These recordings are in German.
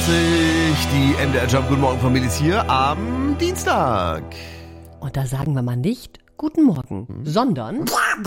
die NDR Jump Guten Morgen Familie ist hier am Dienstag. Und da sagen wir mal nicht Guten Morgen, sondern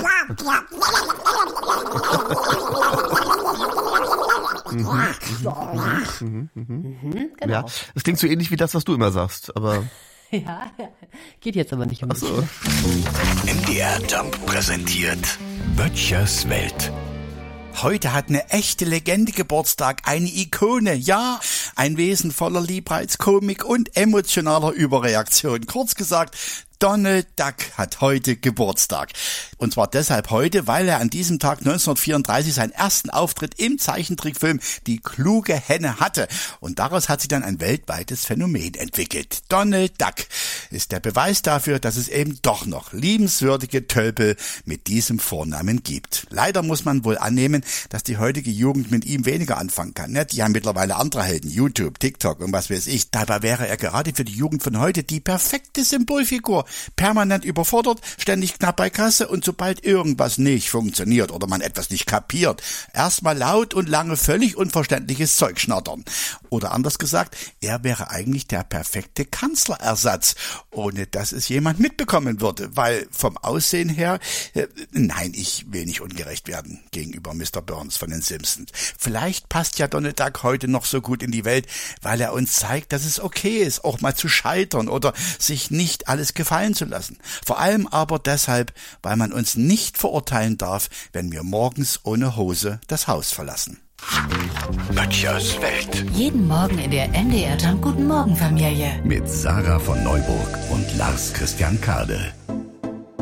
genau. Ja, das klingt so ähnlich wie das, was du immer sagst, aber... Ja, geht jetzt aber nicht um mich. Ach so. NDR Jump präsentiert Böttchers Welt. Heute hat eine echte Legende Geburtstag, eine Ikone, ja, ein Wesen voller Liebreiz, Komik und emotionaler Überreaktion. Kurz gesagt, Donald Duck hat heute Geburtstag. Und zwar deshalb heute, weil er an diesem Tag 1934 seinen ersten Auftritt im Zeichentrickfilm Die kluge Henne hatte. Und daraus hat sich dann ein weltweites Phänomen entwickelt. Donald Duck ist der Beweis dafür, dass es eben doch noch liebenswürdige Tölpel mit diesem Vornamen gibt. Leider muss man wohl annehmen, dass die heutige Jugend mit ihm weniger anfangen kann. Die haben mittlerweile andere Helden, YouTube, TikTok und was weiß ich. Dabei wäre er gerade für die Jugend von heute die perfekte Symbolfigur. Permanent überfordert, ständig knapp bei Kasse und sobald irgendwas nicht funktioniert oder man etwas nicht kapiert, erstmal laut und lange völlig unverständliches Zeug schnattern. Oder anders gesagt, er wäre eigentlich der perfekte Kanzlerersatz, ohne dass es jemand mitbekommen würde, weil vom Aussehen her, nein, ich will nicht ungerecht werden gegenüber Mr. Burns von den Simpsons. Vielleicht passt ja Donald Duck heute noch so gut in die Welt, weil er uns zeigt, dass es okay ist, auch mal zu scheitern oder sich nicht alles gefallen zu lassen. Vor allem aber deshalb, weil man uns nicht verurteilen darf, wenn wir morgens ohne Hose das Haus verlassen. Böttchers Welt. Jeden Morgen in der NDR Jump Guten Morgen Familie. Mit Sarah von Neuburg und Lars Christian Kade.